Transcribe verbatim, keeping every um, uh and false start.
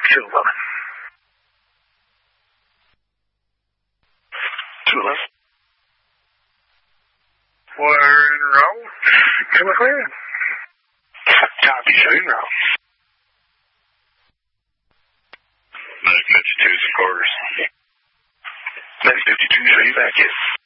Two eleven. Two eleven. We're en route. Come clear. Copy, show you route. Medic fifty-two is in quarters. Medic fifty-two, show you back in.